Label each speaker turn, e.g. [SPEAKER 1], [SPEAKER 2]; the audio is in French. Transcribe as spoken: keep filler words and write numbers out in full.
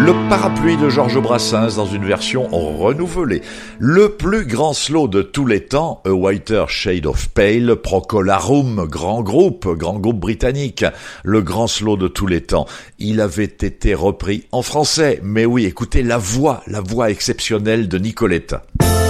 [SPEAKER 1] Le parapluie de Georges Brassens dans une version renouvelée. Le plus grand slow de tous les temps, A Whiter Shade of Pale, Procolarum, grand groupe, grand groupe britannique. Le grand slow de tous les temps. Il avait été repris en français. Mais oui, écoutez la voix, la voix exceptionnelle de Nicoletta.